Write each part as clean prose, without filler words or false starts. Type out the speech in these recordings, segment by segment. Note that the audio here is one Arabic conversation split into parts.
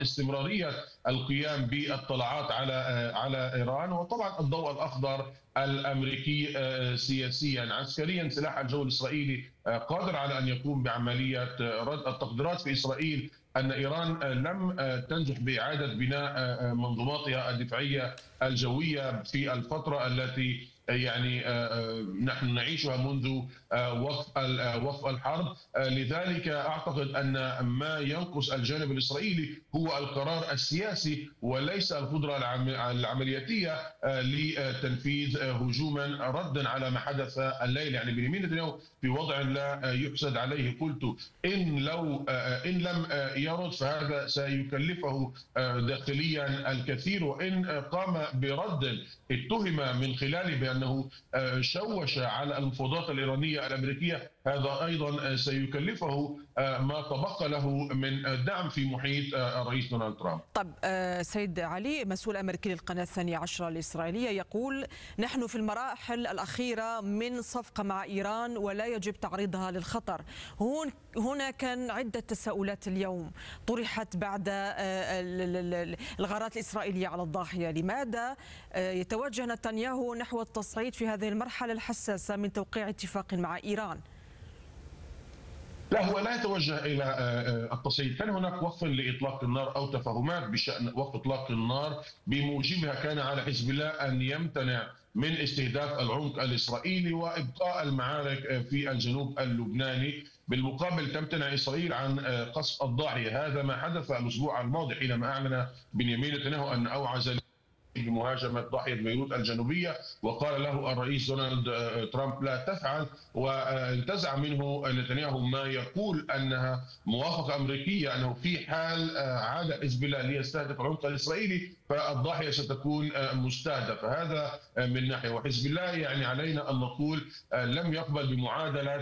استمرارية القيام بالطلعات على إيران. وطبعا الضوء الأخضر الأمريكي سياسيا عسكريا سلاح الجو الإسرائيلي قادر على أن يقوم بعملية رد. التقديرات في إسرائيل أن إيران لم تنجح بإعادة بناء منظوماتها الدفاعية الجوية في الفترة التي يعني نحن نعيشها منذ وقف الحرب. لذلك أعتقد أن ما ينقص الجانب الإسرائيلي هو القرار السياسي وليس القدرة العملياتية لتنفيذ هجوما ردا على ما حدث الليل. يعني بنيامين نتنياهو في وضع لا يحسد عليه. قلت إن لم يرد فهذا سيكلفه داخليا الكثير، وإن قام برد اتهم من خلاله بأنه شوش على المفاوضات الإيرانية الأمريكية هذا أيضا سيكلفه ما تبقى له من دعم في محيط الرئيس دونالد ترامب. طب سيد علي، مسؤول أمريكي للقناة 12 الإسرائيلية يقول: نحن في المراحل الأخيرة من صفقة مع إيران ولا يجب تعريضها للخطر. هنا كان عدة تساؤلات اليوم طرحت بعد الغارات الإسرائيلية على الضاحية. لماذا يتوجه نتنياهو نحو التصعيد في هذه المرحلة الحساسة من توقيع اتفاق مع إيران؟ لا، هو لا يتوجه إلى التصعيد. كان هناك وقف لإطلاق النار أو تفاهمات بشأن وقف إطلاق النار بموجبها كان على حزب الله أن يمتنع من استهداف العمق الإسرائيلي وإبقاء المعارك في الجنوب اللبناني. بالمقابل تمتنع إسرائيل عن قصف الضاحية. هذا ما حدث الأسبوع الماضي حينما أعلن بنيامين نتنياهو أن أوعز بمهاجمة ضاحية بيروت الجنوبية، وقال له الرئيس دونالد ترامب لا تفعل، وانتزع منه نتنياهو ما يقول أنها موافقة أمريكية أنه في حال عاد حزب الله ليستهدف العمق الإسرائيلي فالضاحية ستكون مستهدفة. هذا من ناحية. وحزب الله يعني علينا أن نقول لم يقبل بمعادلة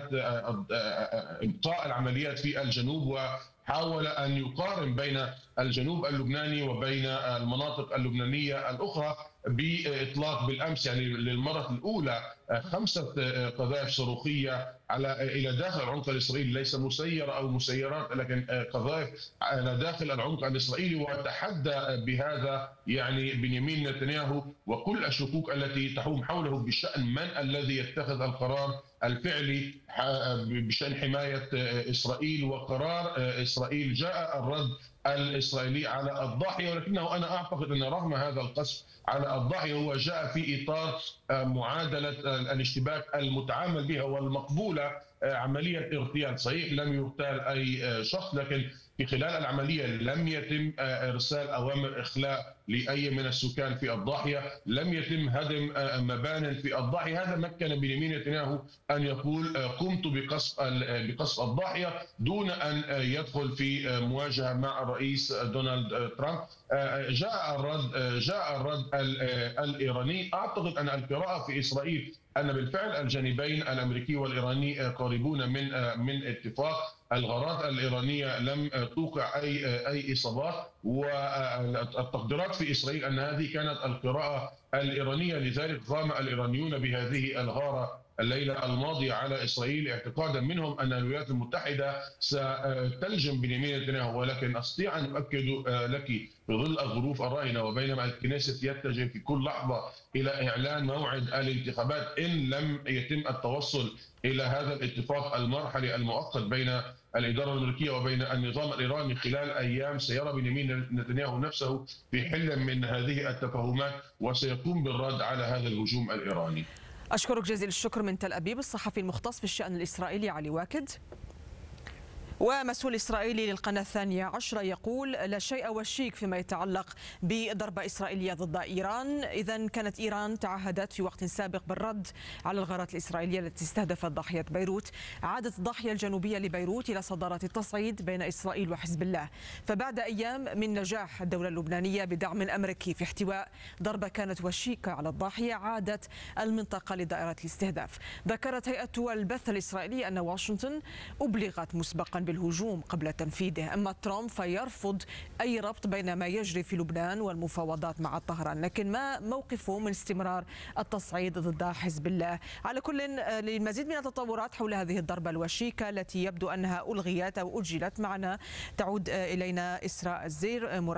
إبقاء العمليات في الجنوب، حاول أن يقارن بين الجنوب اللبناني وبين المناطق اللبنانية الأخرى بإطلاق بالأمس يعني للمرة الأولى 5 قذائف صاروخية إلى داخل العمق الإسرائيلي، ليس مسيرة أو مسيرات لكن قذائف إلى داخل العمق الإسرائيلي. وتحدى بهذا يعني بنيامين نتنياهو وكل الشكوك التي تحوم حوله بشأن من الذي يتخذ القرار الفعلي بشأن حماية إسرائيل وقرار إسرائيل. جاء الرد الإسرائيلي على الضاحية، ولكنه أنا أعتقد أن رغم هذا القصف على الضاحية هو جاء في إطار معادلة الاشتباك المتعامل بها والمقبولة، عملية اغتيال. صحيح لم يغتال أي شخص، لكن في خلال العملية لم يتم إرسال أوامر إخلاء لأي من السكان في الضاحية، لم يتم هدم مبان في الضاحية. هذا مكن بنيامين نتنياهو أن يقول قمت بقصف الضاحية دون أن يدخل في مواجهة مع الرئيس دونالد ترامب. جاء الرد الإيراني. أعتقد أن القراءة في إسرائيل أن بالفعل الجانبين الأمريكي والإيراني قريبون من اتفاق. الغارات الإيرانية لم توقع أي إصابات، والتقديرات في إسرائيل أن هذه كانت القراءة الإيرانية. لذلك قام الإيرانيون بهذه الغارة الليلة الماضية على إسرائيل اعتقادا منهم أن الولايات المتحدة ستلجم بنيامين نتنياهو. ولكن أستطيع أن أؤكد لك في ظل الظروف الراهنة وبينما الكنيست يتجه في كل لحظة إلى إعلان موعد الانتخابات إن لم يتم التوصل إلى هذا الاتفاق المرحلي المؤقت بين الإدارة الأمريكية وبين النظام الإيراني خلال أيام، سيرى بنيامين نتنياهو نفسه في حل من هذه التفاهمات وسيقوم بالرد على هذا الهجوم الإيراني. أشكرك جزيل الشكر من تل أبيب الصحفي المختص في الشأن الإسرائيلي علي واكد. ومسؤول إسرائيلي للقناة 12 يقول: لا شيء وشيك فيما يتعلق بضربة إسرائيلية ضد إيران. إذا كانت إيران تعهدت في وقت سابق بالرد على الغارات الإسرائيلية التي استهدفت ضاحية بيروت. عادت الضاحية الجنوبية لبيروت إلى صدارة التصعيد بين إسرائيل وحزب الله. فبعد أيام من نجاح الدولة اللبنانية بدعم أمريكي في احتواء ضربة كانت وشيكة على الضاحية، عادت المنطقة لدائرة الاستهداف. ذكرت هيئة البث الإسرائيلية أن واشنطن أبلغت مسبقا بالهجوم قبل تنفيذه. أما ترامب فيرفض أي ربط بين ما يجري في لبنان والمفاوضات مع طهران. لكن ما موقفه من استمرار التصعيد ضد حزب الله؟ على كل، للمزيد من التطورات حول هذه الضربة الوشيكة التي يبدو أنها ألغيت أو أجلت، معنا تعود إلينا إسراء الزير